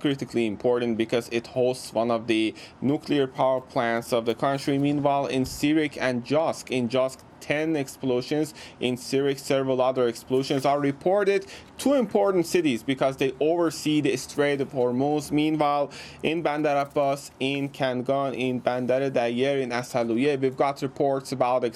critically important because it hosts one of the nuclear power plants of the country. Meanwhile, in Sirik and Josk, 10 explosions, in Sirik several other explosions are reported. Two important cities because they oversee the Strait of Hormuz. Meanwhile, in Bandar Abbas, in Kangan, in Bandar Dayer, in Asaluye, we've got reports about